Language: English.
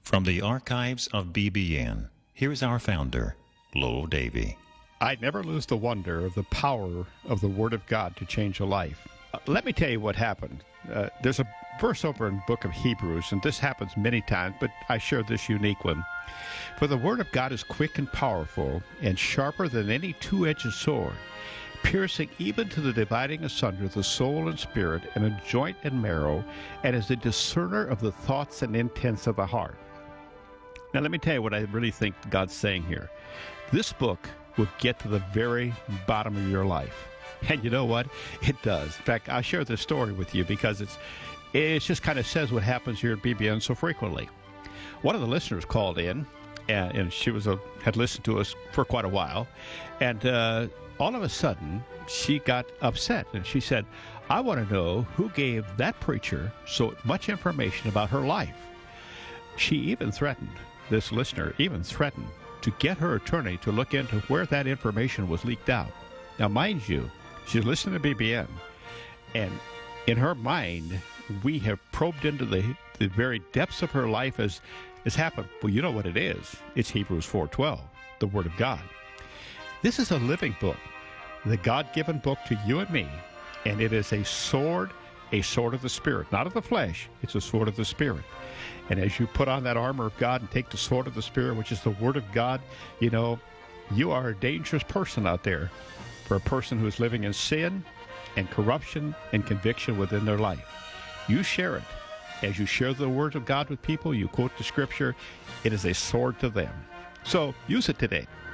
From the archives of BBN, here's our founder, Lowell Davy. I never lose the wonder of the power of the Word of God to change a life. Let me tell you what happened. There's a verse over in the book of Hebrews, and this happens many times, but I share this unique one. For the Word of God is quick and powerful, and sharper than any two-edged sword, piercing even to the dividing asunder of the soul and spirit, and a joint and marrow, and is a discerner of the thoughts and intents of the heart. Now, let me tell you what I really think God's saying here. This book will get to the very bottom of your life. And you know what? It does. In fact, I'll share this story with you because it just kind of says what happens here at BBN so frequently. One of the listeners called in, and she had listened to us for quite a while, and all of a sudden, she got upset, and she said, I want to know who gave that preacher so much information about her life. She even threatened, this listener even threatened, to get her attorney to look into where that information was leaked out. Now, mind you, she's listening to BBN, and in her mind, we have probed into the very depths of her life as happened. Well, you know what it is. It's Hebrews 4:12, the Word of God. This is a living book, the God-given book to you and me, and it is a sword of the Spirit, not of the flesh. It's a sword of the Spirit. And as you put on that armor of God and take the sword of the Spirit, which is the Word of God, you know, you are a dangerous person out there for a person who is living in sin and corruption and conviction within their life. You share it. As you share the Word of God with people, you quote the Scripture, it is a sword to them. So use it today.